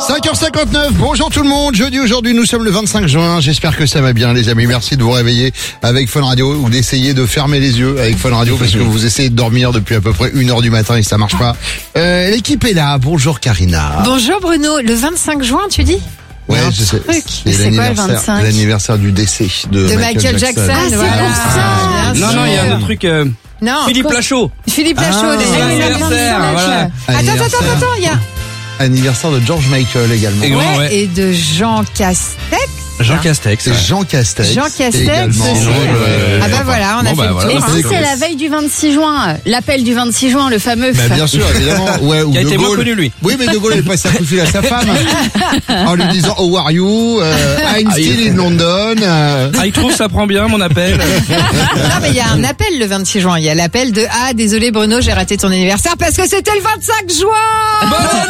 5h59, bonjour tout le monde. Jeudi aujourd'hui, nous sommes le 25 juin. J'espère que ça va bien les amis. Merci de vous réveiller avec Fun Radio ou d'essayer de fermer les yeux avec Fun Radio parce que vous essayez de dormir depuis à peu près 1h du matin et ça marche pas. L'équipe est là. Bonjour Karina. Bonjour Bruno. Le 25 juin, tu dis? Ouais, je sais. C'est quoi le 25? L'anniversaire du décès de Michael Jackson. Ah, c'est voilà. pour ça. Non, il y a un autre truc. Non. Philippe Lachaud. Philippe Lachaud, déjà. Anniversaire, voilà. Attends, il y a anniversaire de George Michael également. Ouais. et de Jean Castex. Jean Castex. C'est Jean Castex. Jean Castex. également. Ah bah voilà, on a fait le tour. Et hein. si c'est la veille du 26 juin, l'appel du 26 juin, le fameux. Bah bien sûr, évidemment. Ouais, ou Qui a De été moins Gaulle. connu, lui. Oui, mais De Gaulle, il passe un coup de fil à sa femme en lui disant How are you? I'm still in London. Ah, il trouve ça prend bien mon appel. Non mais il y a un appel le 26 juin. Il y a l'appel de « Ah, désolé Bruno, j'ai raté ton anniversaire parce que c'était le 25 juin !»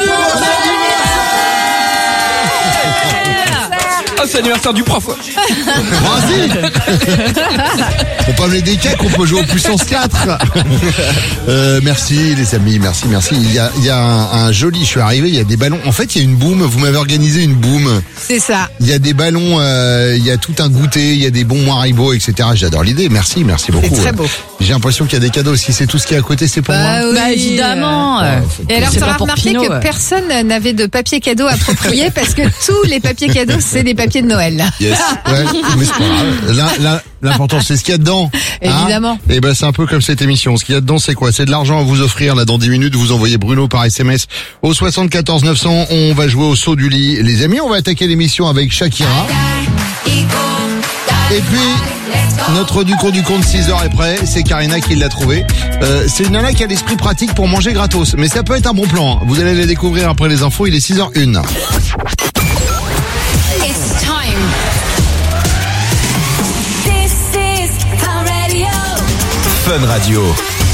Ah, c'est l'anniversaire du prof. Vas-y. Faut pas me des cakes, on peut jouer au puissance 4. Merci les amis, merci. Il y a un joli, je suis arrivé, il y a des ballons. En fait, il y a une boum, vous m'avez organisé une boum. C'est ça. Il y a des ballons, il y a tout un goûter, il y a des bons Haribo, etc. J'adore l'idée, merci beaucoup. C'est très beau. J'ai l'impression qu'il y a des cadeaux. Si c'est tout ce qui est à côté, c'est pour moi. oui. Bah évidemment. Et alors, C'est tu pas auras pour remarqué Pinot, que personne n'avait de papier cadeau approprié parce que tous les papiers cadeaux, c'est des papiers de Noël. Yes. Ouais, mais c'est pas grave. L'important, c'est ce qu'il y a dedans. Évidemment. Et ben, c'est un peu comme cette émission. Ce qu'il y a dedans, c'est quoi? C'est de l'argent à vous offrir. Là, dans 10 minutes, vous envoyez Bruno par SMS au 74 900. On va jouer au saut du lit. Les amis, on va attaquer l'émission avec Shakira. Et puis, notre du compte 6h est prêt. C'est Karina qui l'a trouvé. C'est une nana qui a l'esprit pratique pour manger gratos. Mais ça peut être un bon plan. Vous allez les découvrir après les infos. Il est 6h01. It's time. This is Fun Radio. Fun Radio.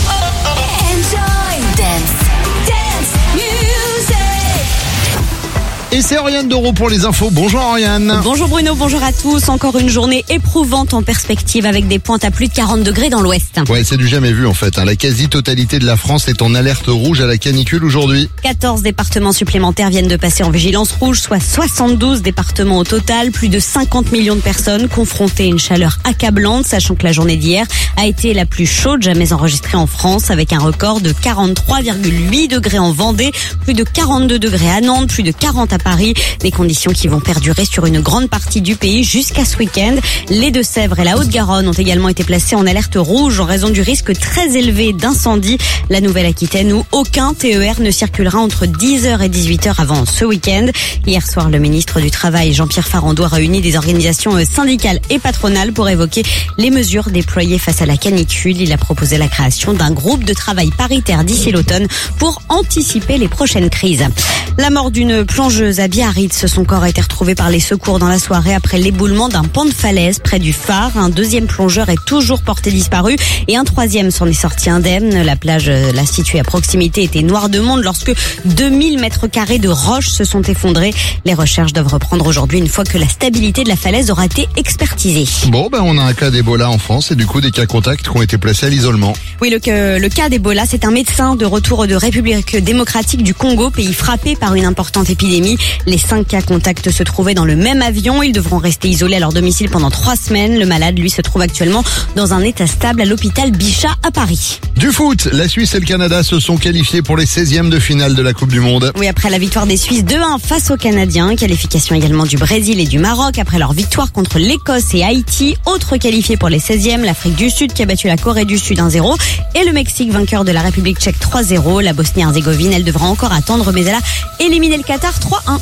Enjoy dance music. Et c'est Oriane Doro pour les infos. Bonjour Oriane. Bonjour Bruno, bonjour à tous. Encore une journée éprouvante en perspective avec des pointes à plus de 40 degrés dans l'ouest. Ouais, c'est du jamais vu en fait. La quasi-totalité de la France est en alerte rouge à la canicule aujourd'hui. 14 départements supplémentaires viennent de passer en vigilance rouge, soit 72 départements au total. Plus de 50 millions de personnes confrontées à une chaleur accablante, sachant que la journée d'hier a été la plus chaude jamais enregistrée en France, avec un record de 43,8 degrés en Vendée, plus de 42 degrés à Nantes, plus de 40 à Paris. Des conditions qui vont perdurer sur une grande partie du pays jusqu'à ce week-end. Les Deux-Sèvres et la Haute-Garonne ont également été placés en alerte rouge en raison du risque très élevé d'incendie. La Nouvelle-Aquitaine où aucun TER ne circulera entre 10h et 18h avant ce week-end. Hier soir, le ministre du Travail, Jean-Pierre Farandou, a réuni des organisations syndicales et patronales pour évoquer les mesures déployées face à la canicule. Il a proposé la création d'un groupe de travail paritaire d'ici l'automne pour anticiper les prochaines crises. La mort d'une plongeuse à Biarritz. Son corps a été retrouvé par les secours dans la soirée après l'éboulement d'un pan de falaise près du phare. Un deuxième plongeur est toujours porté disparu et un troisième s'en est sorti indemne. La plage, la située à proximité, était noire de monde lorsque 2000 mètres carrés de roches se sont effondrés. Les recherches doivent reprendre aujourd'hui une fois que la stabilité de la falaise aura été expertisée. Bon, on a un cas d'Ebola en France et du coup des cas contacts qui ont été placés à l'isolement. Oui, le cas d'Ebola, c'est un médecin de retour de République démocratique du Congo, pays frappé par une importante épidémie. Les 5 cas contacts se trouvaient dans le même avion. Ils devront rester isolés à leur domicile pendant 3 semaines. Le malade, lui, se trouve actuellement dans un état stable à l'hôpital Bichat à Paris. Du foot, la Suisse et le Canada se sont qualifiés pour les 16e de finale de la Coupe du Monde. Oui, après la victoire des Suisses 2-1 face aux Canadiens. Qualification également du Brésil et du Maroc après leur victoire contre l'Écosse et Haïti. Autre qualifié pour les 16e, l'Afrique du Sud qui a battu la Corée du Sud 1-0. Et le Mexique, vainqueur de la République tchèque 3-0. La Bosnie-Herzégovine, elle devra encore attendre, mais elle a éliminé le Qatar 3-1.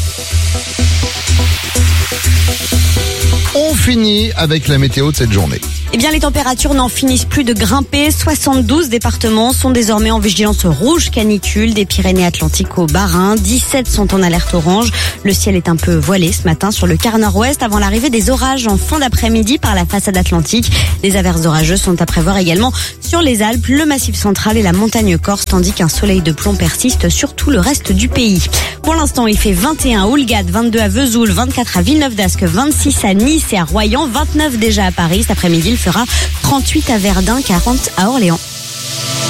On finit avec la météo de cette journée. Eh bien, les températures n'en finissent plus de grimper. 72 départements sont désormais en vigilance rouge canicule, des Pyrénées-Atlantiques au Bas-Rhin. 17 sont en alerte orange. Le ciel est un peu voilé ce matin sur le quart nord-ouest avant l'arrivée des orages en fin d'après-midi par la façade atlantique. Des averses orageuses sont à prévoir également sur les Alpes, le Massif central et la montagne corse, tandis qu'un soleil de plomb persiste sur tout le reste du pays. Pour l'instant, il fait 21 à Houlgate, 22 à Vesoul, 24 à Villeneuve-d'Ascq, 26 à Nice et à Royan, 29 déjà à Paris. Cet après-midi, il fera 38 à Verdun, 40 à Orléans.